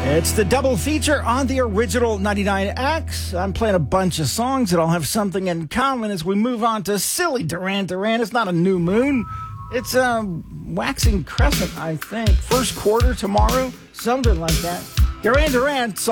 It's the double feature on the original 99X. I'm playing a bunch of songs that all have something in common as we move on to Silly Duran Duran. It's not a new moon. It's a waxing crescent, I think. First quarter tomorrow, something like that. Duran Duran.